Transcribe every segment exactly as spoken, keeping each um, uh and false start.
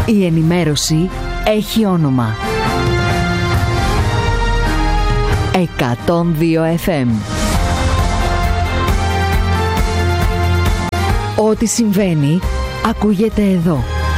Η ενημέρωση έχει όνομα. εκατόν δύο εφ εμ. Ό,τι συμβαίνει, ακούγεται εδώ.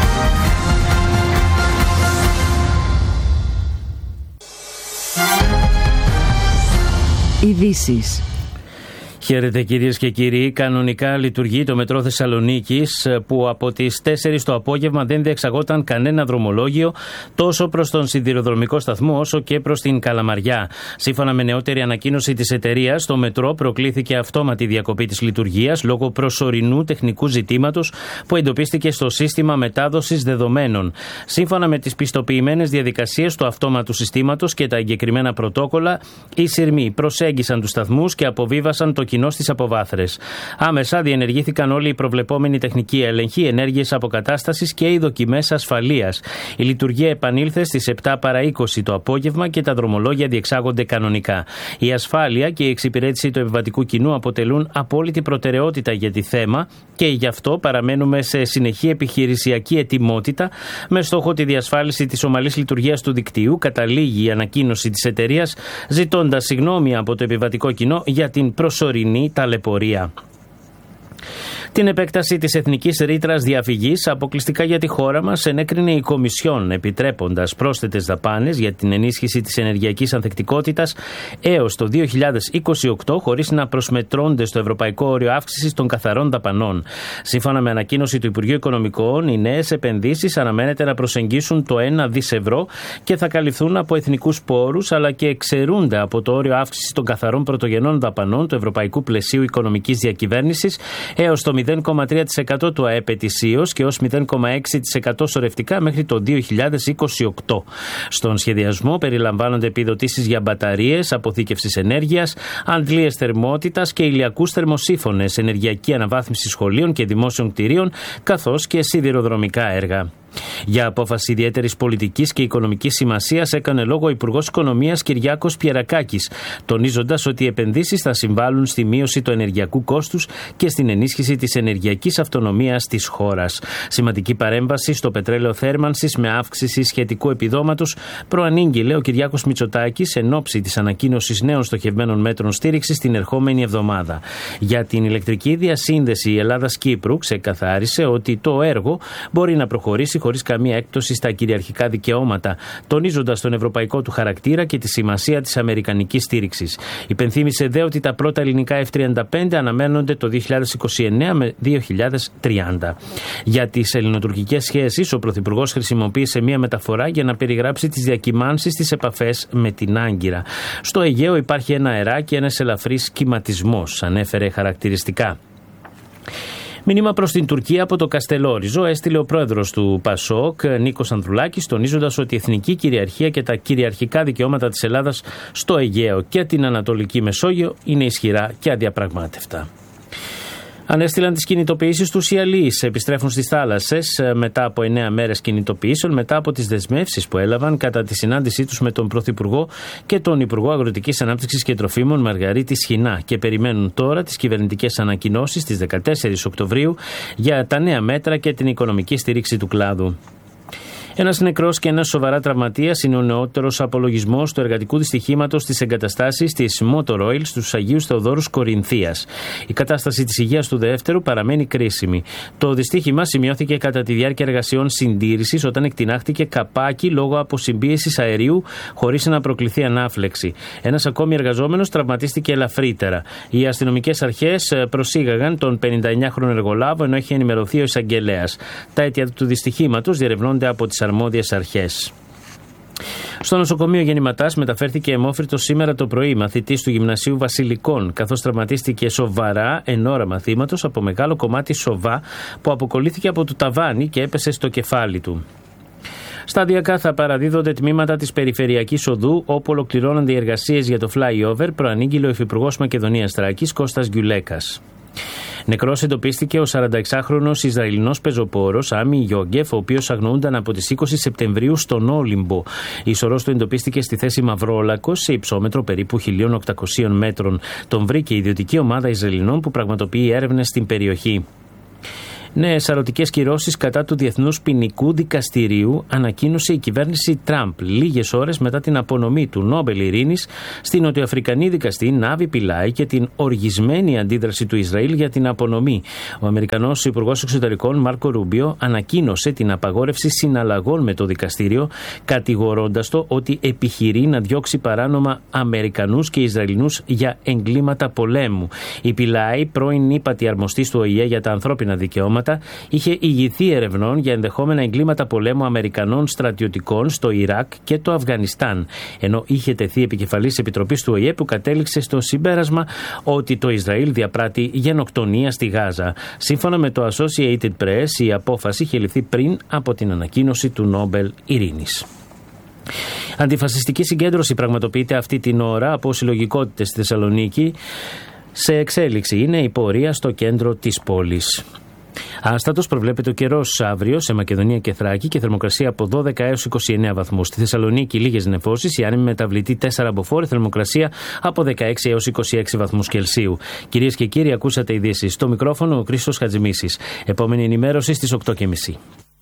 Ειδήσεις. Χαίρετε κυρίες και κύριοι. Κανονικά λειτουργεί το μετρό Θεσσαλονίκης, που από τις τέσσερις το απόγευμα δεν διεξαγόταν κανένα δρομολόγιο τόσο προς τον σιδηροδρομικό σταθμό όσο και προς την Καλαμαριά. Σύμφωνα με νεότερη ανακοίνωση της εταιρείας, το μετρό προκλήθηκε αυτόματη διακοπή της λειτουργίας λόγω προσωρινού τεχνικού ζητήματος που εντοπίστηκε στο σύστημα μετάδοσης δεδομένων. Σύμφωνα με τις πιστοποιημένες διαδικασίες του αυτόματου συστήματος και τα εγκεκριμένα πρωτόκολλα, οι σειρμοί προσέγγισαν τους σταθμούς και αποβίβασαν το κοινό στις αποβάθρες. Άμεσα διενεργήθηκαν όλοι οι προβλεπόμενοι τεχνικοί έλεγχοι, ενέργειες αποκατάστασης και οι δοκιμές ασφαλείας. Η λειτουργία επανήλθε στις επτά παρά είκοσι το απόγευμα και τα δρομολόγια διεξάγονται κανονικά. Η ασφάλεια και η εξυπηρέτηση του επιβατικού κοινού αποτελούν απόλυτη προτεραιότητα για τη θέμα και γι' αυτό παραμένουμε σε συνεχή επιχειρησιακή ετοιμότητα με στόχο τη διασφάλιση της ομαλής λειτουργίας του δικτύου. Καταλήγει η ανακοίνωση της εταιρείας, ζητώντας συγγνώμη από το επιβατικό κοινό για την προσωρινή ταλαιπωρία. Την επέκταση της εθνικής ρήτρας διαφυγής αποκλειστικά για τη χώρα μας ενέκρινε η Κομισιόν, επιτρέποντας πρόσθετες δαπάνες για την ενίσχυση της ενεργειακής ανθεκτικότητας έως το δύο χιλιάδες είκοσι οκτώ, χωρίς να προσμετρώνται στο ευρωπαϊκό όριο αύξησης των καθαρών δαπανών. Σύμφωνα με ανακοίνωση του Υπουργείου Οικονομικών, οι νέες επενδύσεις αναμένεται να προσεγγίσουν το ένα δισεκατομμύριο ευρώ και θα καλυφθούν από εθνικούς πόρους, αλλά και εξαιρούνται από το όριο αύξησης των καθαρών πρωτογενών δαπανών του Ευρωπαϊκού Πλαισίου Οικονομικής Διακυβέρνησης έως το μηδέν κόμμα τρία τοις εκατό του ΑΕΠ ετησίως και ως μηδέν κόμμα έξι τοις εκατό σωρευτικά μέχρι το δύο χιλιάδες είκοσι οκτώ. Στον σχεδιασμό περιλαμβάνονται επιδοτήσεις για μπαταρίες, αποθήκευσης ενέργειας, αντλίες θερμότητας και ηλιακούς θερμοσύφωνες, ενεργειακή αναβάθμιση σχολείων και δημόσιων κτηρίων, καθώς και σιδηροδρομικά έργα. Για απόφαση ιδιαίτερης πολιτικής και οικονομικής σημασίας έκανε λόγο ο Υπουργός Οικονομίας Κυριάκος Πιερακάκης, τονίζοντας ότι οι επενδύσεις θα συμβάλλουν στη μείωση του ενεργειακού κόστους και στην ενίσχυση της ενεργειακής αυτονομίας της χώρας. Σημαντική παρέμβαση στο πετρέλαιο θέρμανσης με αύξηση σχετικού επιδόματος προανήγγειλε ο Κυριάκος Μητσοτάκης εν ώψη της ανακοίνωσης νέων στοχευμένων μέτρων στήριξης την ερχόμενη εβδομάδα. Για την ηλεκτρική διασύνδεση Ελλάδας-Κύπρου ξεκαθάρισε ότι το έργο μπορεί να προχωρήσει χωρίς καμία έκπτωση στα κυριαρχικά δικαιώματα, τονίζοντας τον ευρωπαϊκό του χαρακτήρα και τη σημασία της αμερικανικής στήριξης. Υπενθύμησε δε ότι τα πρώτα ελληνικά εφ τριάντα πέντε αναμένονται το δύο χιλιάδες είκοσι εννέα με δύο χιλιάδες τριάντα. Για τις ελληνοτουρκικές σχέσεις, ο Πρωθυπουργός χρησιμοποίησε μία μεταφορά για να περιγράψει τις διακυμάνσεις στις επαφές με την Άγκυρα. Στο Αιγαίο υπάρχει ένα αεράκι και ένας ελαφρύς κυματισμός, ανέφερε χαρακτηριστικά. Μήνυμα προς την Τουρκία από το Καστελόριζο έστειλε ο πρόεδρος του Πασόκ, Νίκος Ανδρουλάκης, τονίζοντας ότι η εθνική κυριαρχία και τα κυριαρχικά δικαιώματα της Ελλάδας στο Αιγαίο και την Ανατολική Μεσόγειο είναι ισχυρά και αδιαπραγμάτευτα. Ανέστειλαν τις κινητοποιήσεις τους οι αλείς. Επιστρέφουν στις θάλασσες μετά από εννέα μέρες κινητοποιήσεων, μετά από τις δεσμεύσεις που έλαβαν κατά τη συνάντησή τους με τον Πρωθυπουργό και τον Υπουργό Αγροτικής Ανάπτυξης και Τροφίμων Μαργαρίτη Σχοινά και περιμένουν τώρα τις κυβερνητικές ανακοινώσεις στις δεκατέσσερις Οκτωβρίου για τα νέα μέτρα και την οικονομική στήριξη του κλάδου. Ένας νεκρός και ένας σοβαρά τραυματίας είναι ο νεότερος απολογισμός του εργατικού δυστυχήματος στις εγκαταστάσεις της Motor Oil στους Αγίους Θεοδόρους Κορινθίας. Η κατάσταση της υγείας του δεύτερου παραμένει κρίσιμη. Το δυστύχημα σημειώθηκε κατά τη διάρκεια εργασιών συντήρησης όταν εκτινάχτηκε καπάκι λόγω αποσυμπίεσης αερίου χωρίς να προκληθεί ανάφλεξη. Ένας ακόμη εργαζόμενος τραυματίστηκε ελαφρύτερα. Οι αστυνομικές αρχές προσήγαγαν τον πενηνταεννιάχρονο εργολάβο ενώ έχει ενημερωθεί ο εισαγγελέας. Τα αίτια του δυστυχήματος διερευνώνται από τις αρμόδιες αρχές. Στο νοσοκομείο Γεννηματάς μεταφέρθηκε αιμόφυρτος σήμερα το πρωί μαθητής του Γυμνασίου Βασιλικών, καθώς τραυματίστηκε σοβαρά εν ώρα μαθήματος από μεγάλο κομμάτι σοβά που αποκολλήθηκε από το ταβάνι και έπεσε στο κεφάλι του. Σταδιακά θα παραδίδονται τμήματα της Περιφερειακής Οδού όπου ολοκληρώνονται οι εργασίες για το flyover, προανήγγειλε ο Υφυπουργός Μακεδονίας Θράκης Κώστας Γκιουλέκας. Νεκρός εντοπίστηκε ο σαρανταεξάχρονος Ισραηλινός πεζοπόρος Άμι Γιόγκεφ, ο οποίος αγνοούνταν από τις είκοσι Σεπτεμβρίου στον Όλυμπο. Η σωρός του εντοπίστηκε στη θέση Μαυρόλακος, σε υψόμετρο περίπου χίλια οκτακόσια μέτρων. Τον βρήκε η ιδιωτική ομάδα Ισραηλινών που πραγματοποιεί έρευνες στην περιοχή. Νέες σαρωτικές κυρώσεις κατά του Διεθνούς Ποινικού Δικαστηρίου ανακοίνωσε η κυβέρνηση Τραμπ λίγες ώρες μετά την απονομή του Νόμπελ Ειρήνης στην νοτιοαφρικανή δικαστή Νάβι Πιλάι και την οργισμένη αντίδραση του Ισραήλ για την απονομή. Ο Αμερικανός Υπουργός Εξωτερικών Μάρκο Ρούμπιο ανακοίνωσε την απαγόρευση συναλλαγών με το δικαστήριο, κατηγορώντας το ότι επιχειρεί να διώξει παράνομα Αμερικανούς και Ισραηλινούς για εγκλήματα πολέμου. Η Πιλάι, πρώην ύπατη αρμοστής του Ο Η Ε για τα ανθρώπινα δικαιώματα, είχε ηγηθεί ερευνών για ενδεχόμενα εγκλήματα πολέμου Αμερικανών στρατιωτικών στο Ιράκ και το Αφγανιστάν, ενώ είχε τεθεί επικεφαλής επιτροπής του Ο Η Ε που κατέληξε στο συμπέρασμα ότι το Ισραήλ διαπράττει γενοκτονία στη Γάζα. Σύμφωνα με το Associated Press, η απόφαση είχε ληφθεί πριν από την ανακοίνωση του Νόμπελ Ειρήνης. Αντιφασιστική συγκέντρωση πραγματοποιείται αυτή την ώρα από συλλογικότητες στη Θεσσαλονίκη. Σε εξέλιξη είναι η πορεία στο κέντρο της πόλης. Άστατος προβλέπεται ο καιρός αύριο σε Μακεδονία και Θράκη και θερμοκρασία από δώδεκα έως είκοσι εννέα βαθμούς. Στη Θεσσαλονίκη λίγες νεφώσεις, η άνεμη μεταβλητή τέσσερα μποφόρ, θερμοκρασία από δεκαέξι έως είκοσι έξι βαθμούς Κελσίου. Κυρίες και κύριοι, ακούσατε ειδήσεις. Στο μικρόφωνο ο Χρήστος Χατζημίσης. Επόμενη ενημέρωση στις οκτώ και μισή.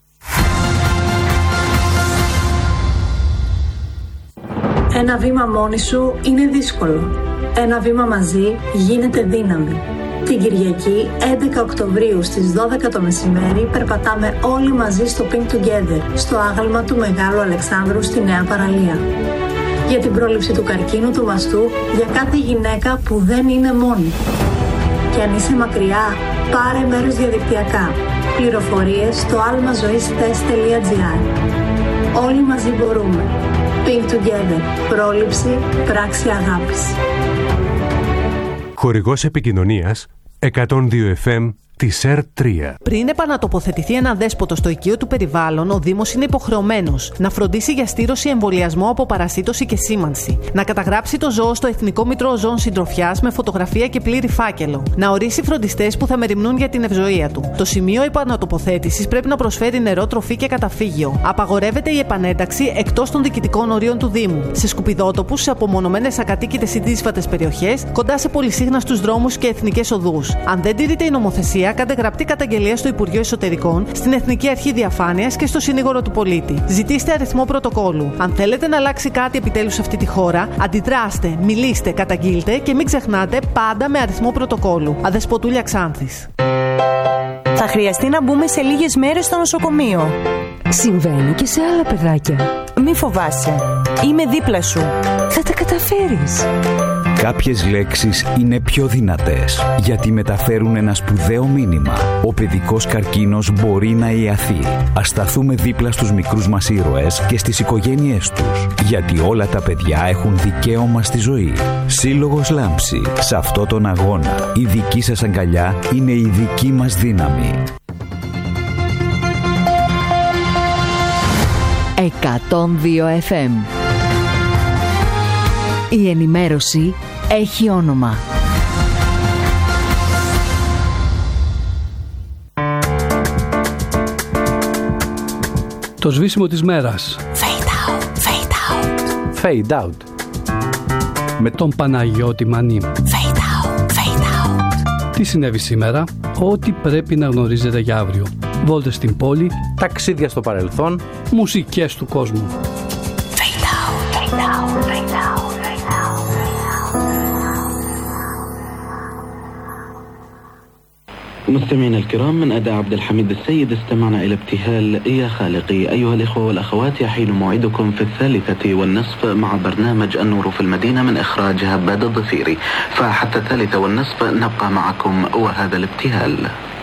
Ένα βήμα μόνη σου είναι δύσκολο. Ένα βήμα μαζί γίνεται δύναμη. Την Κυριακή, έντεκα Οκτωβρίου στις δώδεκα το μεσημέρι, περπατάμε όλοι μαζί στο Pink Together, στο άγαλμα του Μεγάλου Αλεξάνδρου στη Νέα Παραλία. Για την πρόληψη του καρκίνου του μαστού, για κάθε γυναίκα που δεν είναι μόνη. Και αν είσαι μακριά, πάρε μέρος διαδικτυακά. Πληροφορίες στο almazois.test τελεία gr. Όλοι μαζί μπορούμε. Pink Together. Πρόληψη, πράξη αγάπης. Χορηγός επικοινωνίας εκατόν δύο εφ εμ της ΕΡ τρία. Πριν επανατοποθετηθεί ένα δέσποτο στο οικείο του περιβάλλον, ο Δήμος είναι υποχρεωμένος να φροντίσει για στήρωση, εμβολιασμό από παρασίτωση και σήμανση, να καταγράψει το ζώο στο Εθνικό Μητρό Ζώων Συντροφιάς με φωτογραφία και πλήρη φάκελο, να ορίσει φροντιστές που θα μεριμνούν για την ευζοία του. Το σημείο επανατοποθέτησης πρέπει να προσφέρει νερό, τροφή και καταφύγιο. Απαγορεύεται η επανένταξη εκτός των διοικητικών ορίων του Δήμου, σε σκουπιδότοπους, σε απομονωμένες ακατοίκητες ή δύσβατες περιοχές, κοντά σε πολυσύχναστους δρόμους και εθνικές οδούς. Αν δεν τηρείται η νομοθεσία, κάντε γραπτή καταγγελία στο Υπουργείο Εσωτερικών, στην Εθνική Αρχή Διαφάνειας και στο Συνήγορο του Πολίτη. Ζητήστε αριθμό πρωτοκόλου. Αν θέλετε να αλλάξει κάτι επιτέλους σε αυτή τη χώρα, αντιδράστε, μιλήστε, καταγγείλτε και μην ξεχνάτε πάντα με αριθμό πρωτοκόλου. Αδεσποτούλια Ξάνθης. Θα χρειαστεί να μπούμε σε λίγες μέρες στο νοσοκομείο. Συμβαίνει και σε άλλα παιδάκια. Μη φοβάσαι. Είμαι δίπλα σου. Θα τα καταφέρεις. Κάποιες λέξεις είναι πιο δυνατές γιατί μεταφέρουν ένα σπουδαίο μήνυμα. Ο παιδικός καρκίνος μπορεί να ιαθεί. Ας σταθούμε δίπλα στους μικρούς μας ήρωες και στις οικογένειές τους. Γιατί όλα τα παιδιά έχουν δικαίωμα στη ζωή. Σύλλογος Λάμψη. Σε αυτό τον αγώνα η δική σας αγκαλιά είναι η δική μας δύναμη. εκατόν δύο εφ εμ. Η ενημέρωση έχει όνομα. Το σβήσιμο της μέρας. Fade out, fade out. Fade out. Με τον Παναγιώτη Μανή. Fade out, fade out. Τι συνέβη σήμερα? Ό,τι πρέπει να γνωρίζετε για αύριο. Βόλτες στην πόλη, ταξίδια στο παρελθόν, μουσικές του κόσμου. Fade out, fade out, fade out. مستمعينا الكرام، من أداء عبد الحميد السيد استمعنا إلى ابتهال يا خالقي. أيها الإخوة والأخوات، يحين موعدكم في الثالثة والنصف مع برنامج النور في المدينة من إخراج هباد الضفيري، فحتى الثالثة والنصف نبقى معكم وهذا الابتهال.